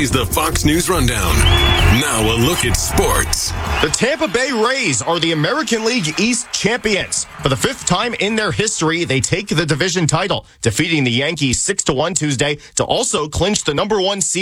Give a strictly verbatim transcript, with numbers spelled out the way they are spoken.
is the Fox News Rundown. Now a look at sports. The Tampa Bay Rays are the American League East champions. For the fifth time in their history, they take the division title, defeating the Yankees six to one Tuesday to also clinch the number one seed.